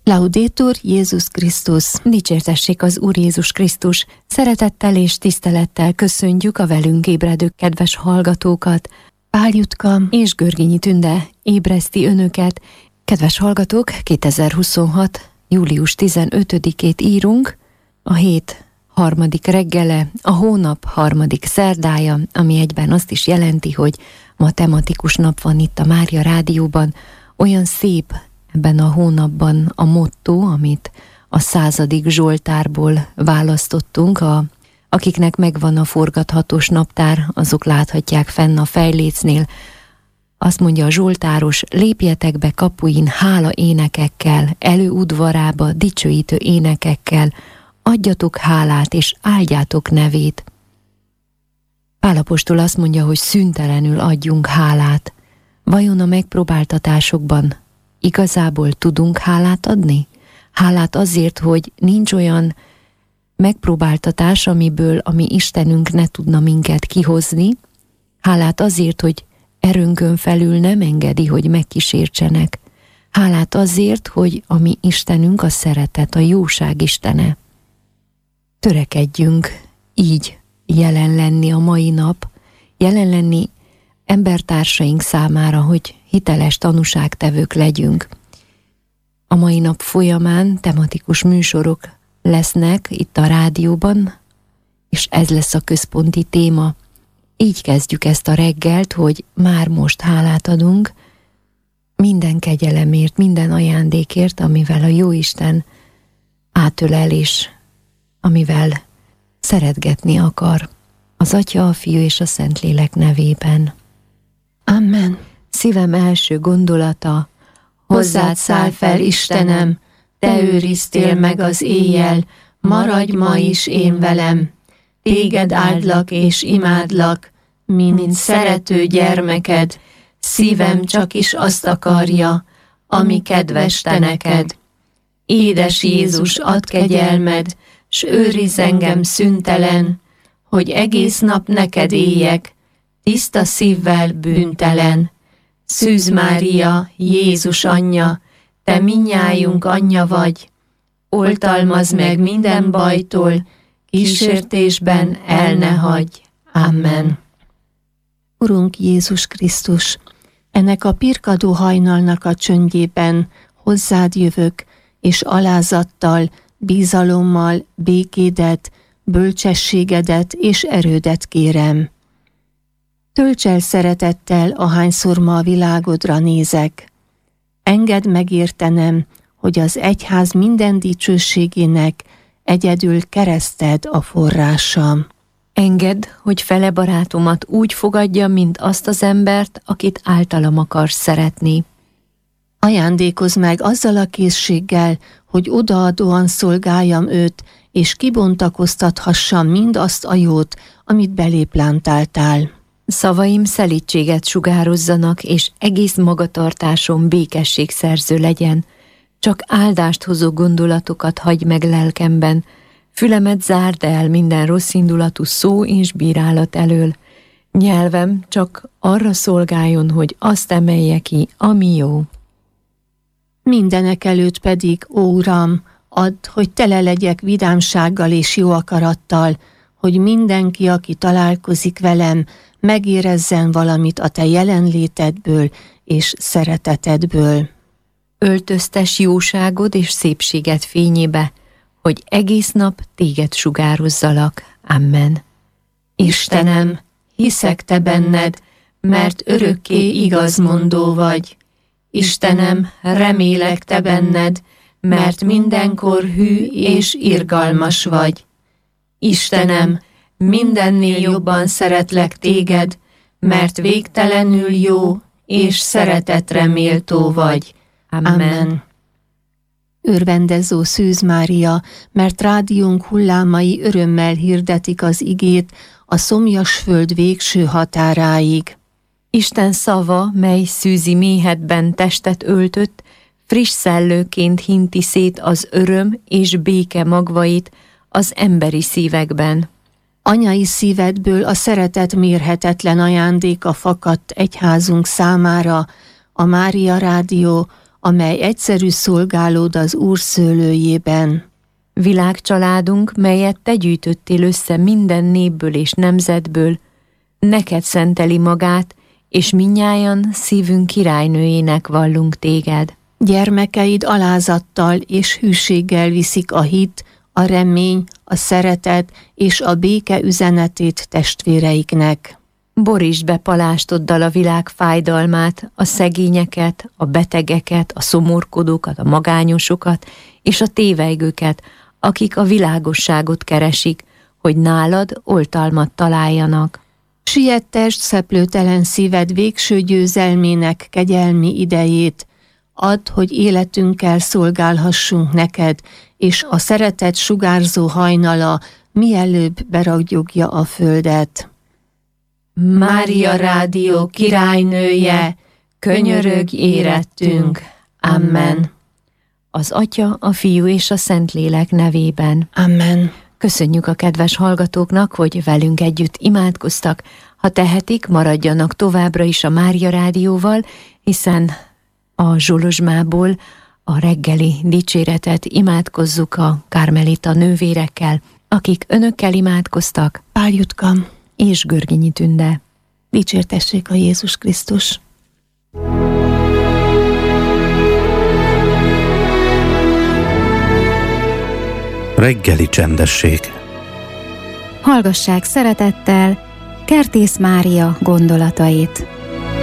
Laudetur Jézus Krisztus! Dicsértessék az Úr Jézus Krisztus! Szeretettel és tisztelettel köszöntjük a velünk ébredő kedves hallgatókat. Pál Jutka és Görgényi Tünde ébreszti önöket. Kedves hallgatók, 2026. július 15-ét írunk, a hét harmadik reggele, a hónap harmadik szerdája, ami egyben azt is jelenti, hogy matematikus nap van itt a Mária Rádióban. Olyan szép ebben a hónapban a motto, amit a 100. Zsoltárból választottunk. Akiknek megvan a forgathatós naptár, azok láthatják fenn a fejlécnél. Azt mondja a zsoltáros: lépjetek be kapuin hála énekekkel, előudvarába dicsőítő énekekkel, adjatok hálát és áldjátok nevét. Pál apostol azt mondja, hogy szüntelenül adjunk hálát. Vajon a megpróbáltatásokban igazából tudunk hálát adni? Hálát azért, hogy nincs olyan megpróbáltatás, amiből a mi Istenünk ne tudna minket kihozni. Hálát azért, hogy erőnkön felül nem engedi, hogy megkísértsenek. Hálát azért, hogy a mi Istenünk a szeretet, a jóság Istene. Törekedjünk így jelen lenni a mai nap, jelen lenni embertársaink számára, hogy hiteles tanúságtevők legyünk. A mai nap folyamán tematikus műsorok lesznek itt a rádióban, és ez lesz a központi téma. Így kezdjük ezt a reggelt, hogy már most hálát adunk minden kegyelemért, minden ajándékért, amivel a Jóisten átölel, és amivel szeretgetni akar. Az Atya, a Fiú és a Szentlélek nevében. Amen. Szívem első gondolata: hozzád száll fel, Istenem, te őriztél meg az éjjel, maradj ma is én velem. Téged áldlak és imádlak, mint szerető gyermeked, szívem csak is azt akarja, ami kedves te neked. Édes Jézus, add kegyelmed, s őrizz engem szüntelen, hogy egész nap neked éljek, tiszta szívvel bűntelen. Szűz Mária, Jézus anyja, te mindnyájunk anyja vagy, oltalmazz meg minden bajtól, kísértésben el ne hagyj. Amen. Urunk Jézus Krisztus, ennek a pirkadó hajnalnak a csöndjében hozzád jövök, és alázattal, bizalommal békédet, bölcsességedet és erődet kérem. Tölts el szeretettel, ahányszor ma a világodra nézek. Engedd megértenem, hogy az egyház minden dicsőségének egyedül kereszted a forrása. Engedd, hogy fele barátomat úgy fogadja, mint azt az embert, akit általam akarsz szeretni. Ajándékozz meg azzal a készséggel, hogy odaadóan szolgáljam őt, és kibontakoztathassam mindazt a jót, amit beléplántáltál. Szavaim szelídséget sugározzanak, és egész magatartásom békességszerző legyen. Csak áldást hozó gondolatokat hagy meg lelkemben, fülemet zárd el minden rosszindulatú szó és bírálat elől. Nyelvem csak arra szolgáljon, hogy azt emelje ki, ami jó. Mindenek előtt pedig, ó Uram, add, hogy tele legyek vidámsággal és jó akarattal, hogy mindenki, aki találkozik velem, megérezzen valamit a te jelenlétedből és szeretetedből. Öltöztes jóságod és szépséged fényébe, hogy egész nap téged sugározzalak. Amen. Istenem, hiszek te benned, mert örökké igazmondó vagy. Istenem, remélek te benned, mert mindenkor hű és irgalmas vagy. Istenem, mindennél jobban szeretlek téged, mert végtelenül jó és szeretetre méltó vagy. Amen. Örvendezó Szűz Mária, mert rádiónk hullámai örömmel hirdetik az igét a szomjas föld végső határáig. Isten szava, mely szűzi méhedben testet öltött, friss szellőként hinti szét az öröm és béke magvait az emberi szívekben. Anyai szívedből a szeretet mérhetetlen ajándéka fakadt egyházunk számára, a Mária Rádió, amely egyszerű szolgálód az Úr szőlőjében. Világcsaládunk, melyet te gyűjtöttél össze minden népből és nemzetből, neked szenteli magát, és mindnyájan szívünk királynőjének vallunk téged. Gyermekeid alázattal és hűséggel viszik a hit, a remény, a szeretet és a béke üzenetét testvéreiknek. Borítsd be palástoddal a világ fájdalmát, a szegényeket, a betegeket, a szomorkodókat, a magányosokat és a tévejgőket, akik a világosságot keresik, hogy nálad oltalmat találjanak. Siettesd szeplőtelen szíved végső győzelmének kegyelmi idejét, add, hogy életünkkel szolgálhassunk neked, és a szeretet sugárzó hajnala mielőbb beragyogja a földet. Mária Rádió királynője, könyörögj érettünk. Amen. Az Atya, a Fiú és a Szentlélek nevében. Amen. Köszönjük a kedves hallgatóknak, hogy velünk együtt imádkoztak. Ha tehetik, maradjanak továbbra is a Mária Rádióval, hiszen a Zsolozsmából a reggeli dicséretet imádkozzuk a karmelita nővérekkel, akik önökkel imádkoztak. Pál Jutka és Görgényi Tünde. Dicsértessék a Jézus Krisztus! Reggeli csendesség. Hallgassák szeretettel Kertész Mária gondolatait.